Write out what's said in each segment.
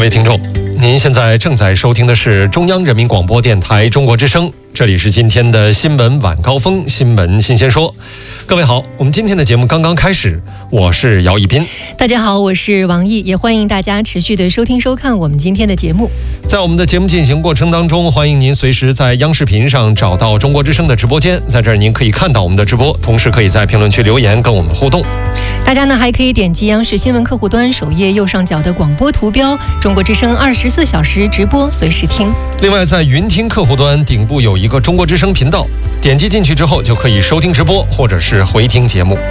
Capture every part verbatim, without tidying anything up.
位听众，您现在正在收听的是中央人民广播电台中国之声，这里是今天的新闻晚高峰，新闻新鲜说。各位好，我们今天的节目刚刚开始，我是姚一斌。 大家好，我是王毅，也欢迎大家持续的收听收看我们今天的节目。 在我们的节目进行过程当中，欢迎您随时在央视频上找到中国之声的直播间，在这儿您可以看到我们的直播，同时可以在评论区留言跟我们互动。 大家呢还可以点击央视新闻客户端首页右上角的广播图标，中国之声二十四小时直播，随时听。 另外，在云听客户端顶部有一个中国之声频道，点击进去之后就可以收听直播或者是回听节目。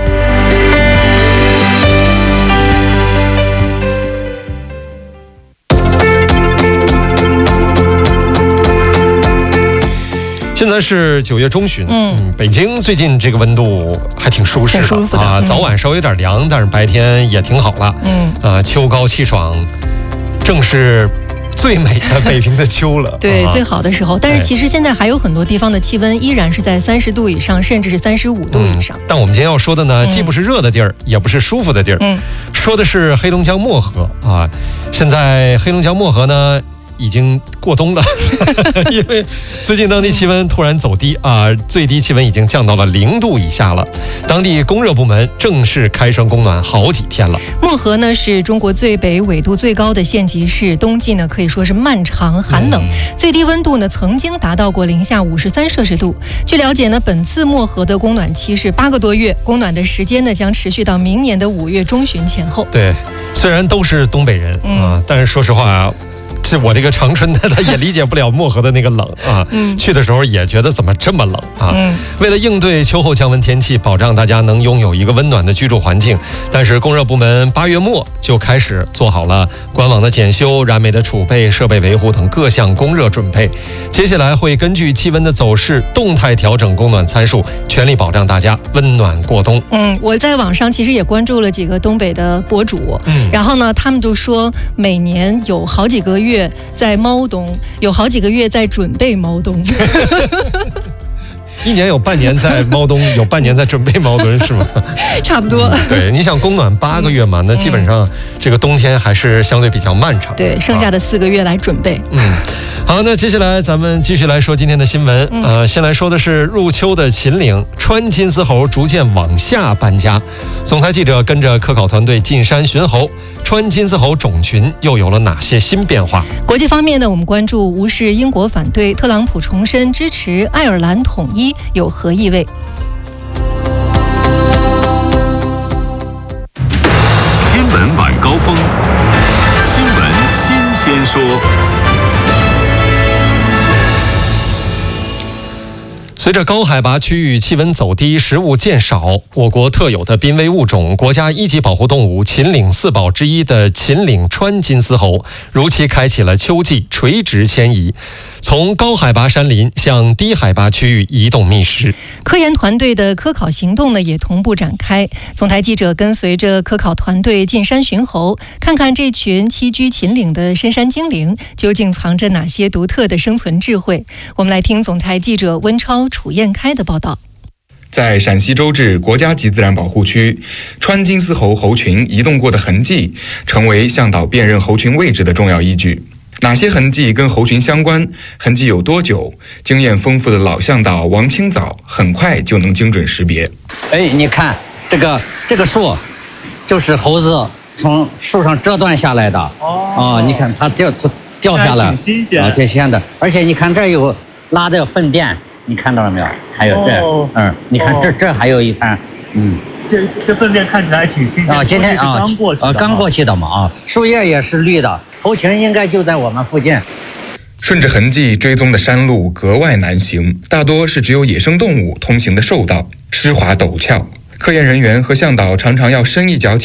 现在是九月中旬，嗯，北京最近这个温度还挺舒适的， 挺舒服的啊， 嗯、 早晚稍微有点凉，但是白天也挺好了，嗯，啊，秋高气爽，正是最美的北平的秋了， 对、 啊， 最好的时候。但是其实现在还有很多地方的气温依然是在三十度以上，甚至是三十五度以上、嗯。 但我们今天要说的呢，既不是热的地儿，嗯、也不是舒服的地儿，嗯，说的是黑龙江漠河啊。现在黑龙江漠河呢，已经过冬了，因为最近当地气温突然走低啊，最低气温已经降到了零度以下了。当地供热部门正式开栓供暖好几天了。 漠河呢是中国最北纬度最高的县级市，冬季呢可以说是漫长寒冷，嗯、最低温度呢曾经达到过零下五十三摄氏度。据了解呢，本次漠河的供暖期是八个多月，供暖的时间呢将持续到明年的五月中旬前后。 对，虽然都是东北人、嗯、啊，但是说实话啊。是我这个长春的，他也理解不了漠河的那个冷啊、嗯。去的时候也觉得怎么这么冷啊、嗯？为了应对秋后降温天气，保障大家能拥有一个温暖的居住环境，但是供热部门八月末就开始做好了官网的检修、燃煤的储备、设备维护等各项供热准备。接下来会根据气温的走势，动态调整供暖参数，全力保障大家温暖过冬。 嗯，我在网上其实也关注了几个东北的博主，嗯，然后呢，他们都说每年有好几个月。在猫冬，有好几个月在准备猫冬。 一年有半年在猫冬，有半年在准备猫冬，是吗？ 差不多、嗯。 对，你想供暖八个月嘛，那基本上这个冬天还是相对比较漫长。 对，剩下的四个月来准备。 嗯。好，那接下来咱们继续来说今天的新闻。嗯、呃，先来说的是入秋的秦岭，川金丝猴逐渐往下搬家。总台记者跟着科考团队进山寻猴，川金丝猴种群又有了哪些新变化？ 国际方面呢，我们关注无视英国反对，特朗普重申支持爱尔兰统一有何意味？ 新闻晚高峰，新闻新鲜说。 随着高海拔区域气温走低，食物渐少，我国特有的濒危物种、国家一级保护动物秦岭四宝之一的秦岭川金丝猴，如期开启了秋季垂直迁移，从高海拔山林向低海拔区域移动觅食。 科研团队的科考行动呢也同步展开。总台记者跟随着科考团队进山寻猴，看看这群栖居秦岭的深山精灵究竟藏着哪些独特的生存智慧。我们来听总台记者温超、楚彦开的报道。 在陕西周至国家级自然保护区，川金丝猴猴群移动过的痕迹，成为向导辨认猴群位置的重要依据。哪些痕迹跟猴群相关？痕迹有多久？经验丰富的老向导王清早很快就能精准识别。 哎，你看这个这个树，就是猴子从树上折断下来的。哦，啊，你看它掉掉下来， 挺新鲜啊，挺新鲜的。而且你看这儿有拉的粪便，你看到了没有？还有这，哦、嗯，你看这这还有一滩，嗯。 这这粪便看起来还挺新鲜啊！今天啊， 刚过去的， 啊，刚过去的嘛啊，树叶也是绿的，猴群应该就在我们附近。 顺着痕迹追踪的山路格外难行，大多是只有野生动物通行的兽道，湿滑陡峭。科研人员和向导常常要深一脚